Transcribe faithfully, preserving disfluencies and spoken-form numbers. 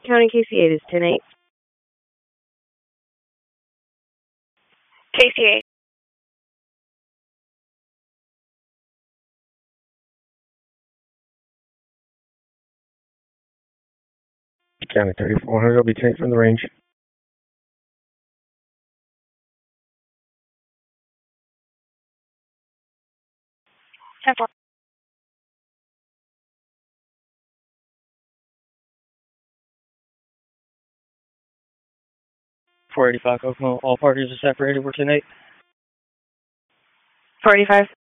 County K C eight is ten eight. K C eight. County thirty-four hundred will be taken from the range. ten four. four eighty-five Kokomo. All parties are separated. We're ten eight. four eighty-five.